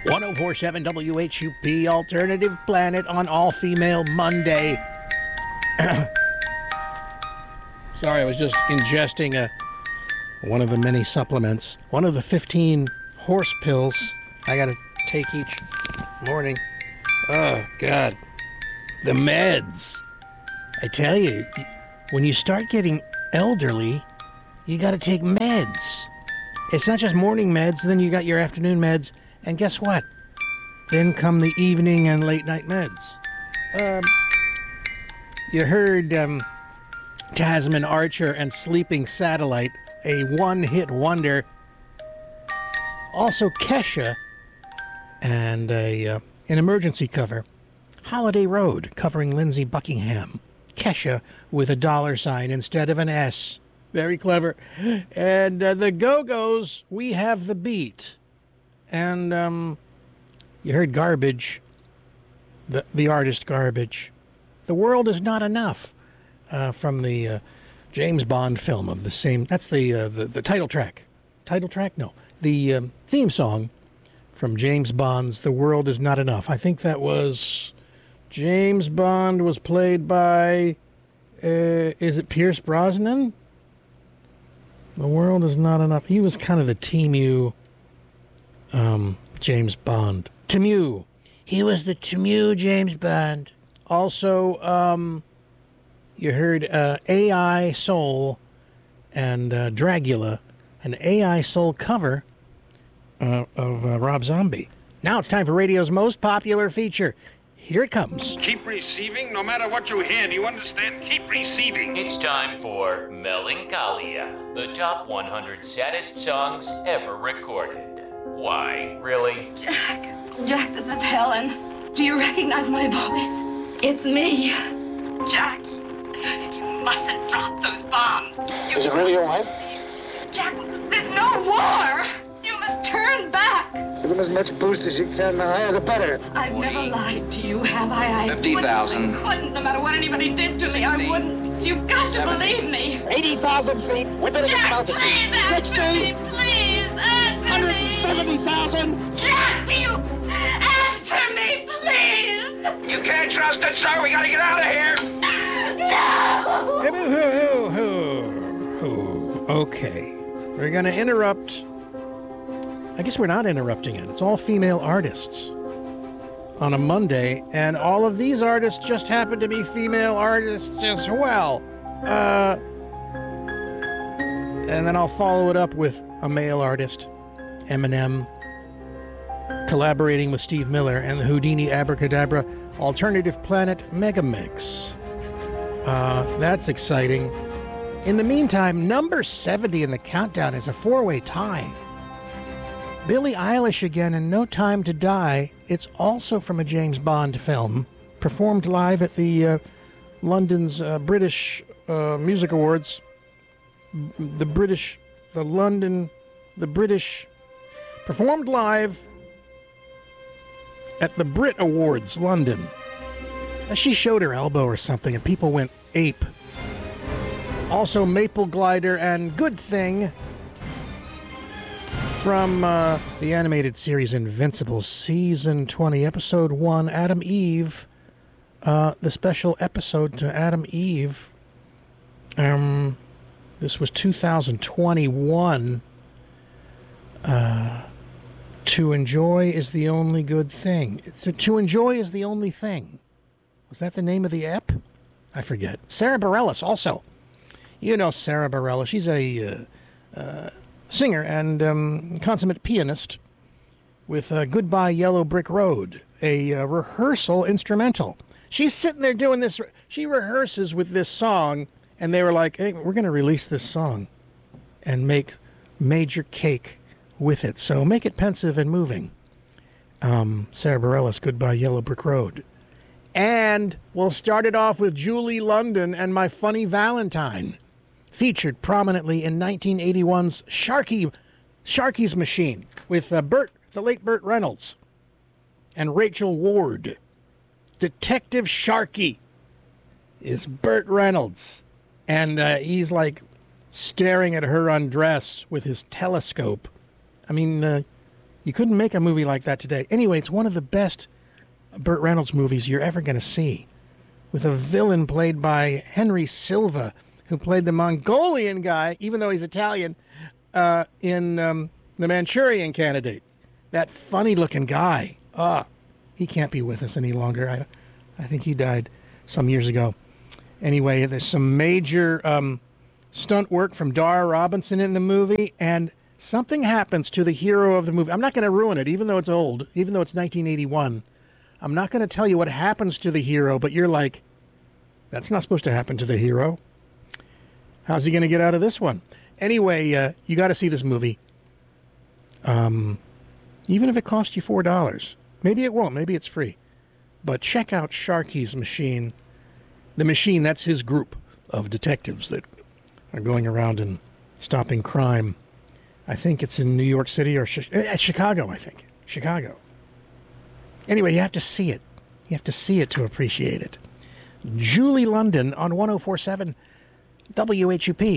1047 WHUP Alternative Planet on All-Female Monday. Sorry, I was just ingesting one of the many supplements. One of the 15 horse pills I gotta take each morning. Oh, God. The meds. I tell you, when you start getting elderly, you gotta take meds. It's not just morning meds, then you got your afternoon meds, and guess what? Then come the evening and late night meds. You heard Tasman Archer and Sleeping Satellite, a one-hit wonder. Also Kesha and an emergency cover, Holiday Road, covering Lindsey Buckingham. Kesha with a $sign instead of an S. Very clever. And the Go-Go's, We Have the Beat. And you heard Garbage, the artist Garbage. The World Is Not Enough, from the James Bond film of the same. That's the title track. Title track? No. The theme song from James Bond's The World Is Not Enough. I think that was James Bond was played by, is it Pierce Brosnan? The World Is Not Enough. He was kind of the Temu James Bond. Temu. He was the Temu James Bond. Also, you heard AI Soul and Dragula, an AI Soul cover of Rob Zombie. Now it's time for radio's most popular feature. Here it comes. Keep receiving no matter what you hear. Do you understand? Keep receiving. It's time for Melancholia, the top 100 saddest songs ever recorded. Why, really? Jack, this is Helen. Do you recognize my voice? It's me. Jack, you mustn't drop those bombs. Is it really your wife? Jack, there's no war. You must turn back. Give them as much boost as you can. The higher, the better. I've never lied to you, have I? 50,000. I couldn't, no matter what anybody did to me. I wouldn't. You've got to believe me. 80,000 feet. We better get Jack, out of please answer me. Please answer me. 170,000. Jack, do you answer me, please? You can't trust it, sir. We gotta get out of here. No. Okay. We're going to interrupt. I guess we're not interrupting it. It's all female artists on a Monday, and all of these artists just happen to be female artists as well. And then I'll follow it up with a male artist, Eminem, collaborating with Steve Miller and the Houdini Abracadabra Alternative Planet Megamix. That's exciting. In the meantime, number 70 in the countdown is a four-way tie. Billie Eilish again in No Time to Die. It's also from a James Bond film, performed live at the London's British Music Awards. Performed live at the Brit Awards, London. She showed her elbow or something, and people went ape. Also, Maple Glider and Good Thing from the animated series Invincible, Season 20, Episode 1, Adam Eve. The special episode to Adam Eve. This was 2021. To enjoy is the only good thing. To enjoy is the only thing. Was that the name of the ep? I forget. Sarah Bareilles also. You know Sarah Bareilles. She's a singer and consummate pianist with Goodbye Yellow Brick Road, a rehearsal instrumental. She's sitting there doing this. She rehearses with this song, and they were like, hey, we're going to release this song and make major cake with it. So make it pensive and moving. Sarah Bareilles, Goodbye Yellow Brick Road. And we'll start it off with Julie London and My Funny Valentine, featured prominently in 1981's Sharky's Machine with the late Burt Reynolds and Rachel Ward. Detective Sharky is Burt Reynolds, and he's like staring at her undress with his telescope. I mean, You couldn't make a movie like that today. Anyway, it's one of the best Burt Reynolds movies you're ever going to see, with a villain played by Henry Silva, who played the Mongolian guy, even though he's Italian, in The Manchurian Candidate. That funny-looking guy. He can't be with us any longer. I think he died some years ago. Anyway, there's some major stunt work from Dara Robinson in the movie, and something happens to the hero of the movie. I'm not going to ruin it, even though it's old, even though it's 1981. I'm not going to tell you what happens to the hero, but you're like, that's not supposed to happen to the hero. How's he going to get out of this one? Anyway, you got to see this movie. Even if it costs you $4. Maybe it won't. Maybe it's free. But check out Sharky's Machine. The Machine, that's his group of detectives that are going around and stopping crime. I think it's in New York City or Chicago, I think. Chicago. Anyway, you have to see it. You have to see it to appreciate it. Julie London on 104.7 WHUP.